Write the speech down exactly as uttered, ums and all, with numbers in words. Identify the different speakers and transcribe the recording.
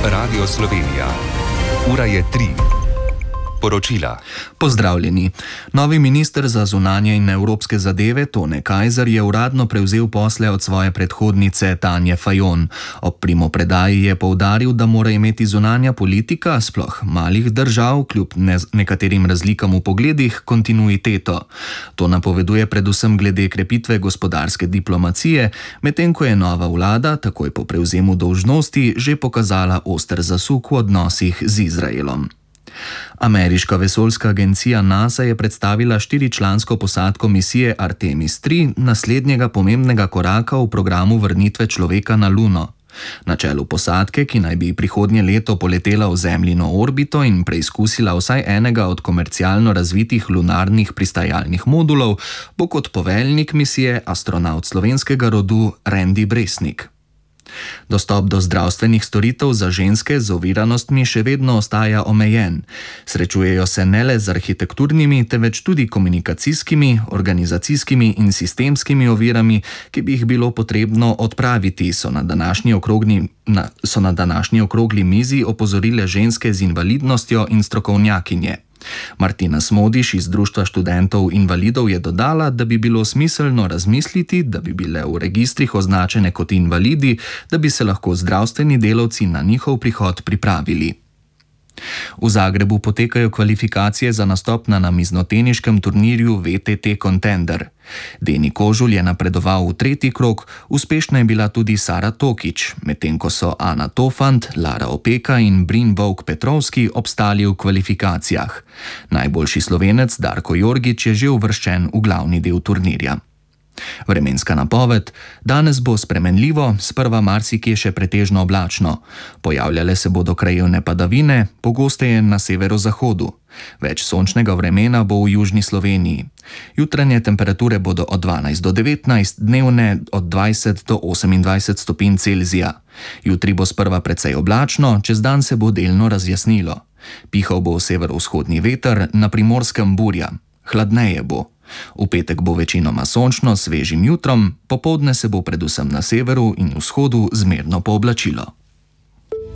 Speaker 1: Radio Slovenija. Ura je tri. Poročila.
Speaker 2: Pozdravljeni. Novi minister za zunanje in evropske zadeve Tone Kajzer je uradno prevzel posle od svoje predhodnice Tanje Fajon. Ob primopredaji je poudaril, da mora imeti zunanja politika, sploh malih držav, kljub ne nekaterim razlikam v pogledih, kontinuiteto. To napoveduje predvsem glede krepitve gospodarske diplomacije, medtem ko je nova vlada takoj po prevzemu dolžnosti že pokazala oster zasuk v odnosih z Izraelom. Ameriška vesoljska agencija NASA je predstavila štiričlansko posadko misije Artemis tri, naslednjega pomembnega koraka v programu vrnitve človeka na Luno. Na čelu posadke, ki naj bi prihodnje leto poletela v Zemljino orbito in preizkusila vsaj enega od komercialno razvitih lunarnih pristajalnih modulov, bo kot poveljnik misije astronavt slovenskega rodu Randy Bresnik. Dostop do zdravstvenih storitev za ženske z oviranostmi še vedno ostaja omejen. Srečujejo se ne le z arhitekturnimi, temveč tudi komunikacijskimi, organizacijskimi in sistemskimi ovirami, ki bi jih bilo potrebno odpraviti, so na današnji okrogli, na, so na današnji okrogli mizi opozorile ženske z invalidnostjo in strokovnjakinje. Martina Smodiš iz Društva študentov invalidov je dodala, da bi bilo smiselno razmisliti, da bi bile v registrih označene kot invalidi, da bi se lahko zdravstveni delavci na njihov prihod pripravili. V Zagrebu potekajo kvalifikacije za nastop na namiznoteniškem turnirju V T T Contender. Deni Kožulj je napredoval v tretji krog, uspešna je bila tudi Sara Tokič, medtem ko so Ana Tofant, Lara Opeka in Brin Vovk Petrovski obstali v kvalifikacijah. Najboljši Slovenec Darko Jorgič je že uvrščen v glavni del turnirja. Vremenska napoved: danes bo spremenljivo, sprva marsikje še pretežno oblačno. Pojavljale se bodo krajevne padavine, pogosteje na severozahodu. Več sončnega vremena bo v južni Sloveniji. Jutranje temperature bodo od dvanajst do devetnajst, dnevne od dvajset do osemindvajset stopinj Celzija. Jutri bo sprva precej oblačno, čez dan se bo delno razjasnilo. Pihal bo severovzhodni veter, na Primorskem burja. Hladneje bo. V petek bo večinoma sončno s svežim jutrom, popoldne se bo predvsem na severu in vzhodu zmerno pooblačilo.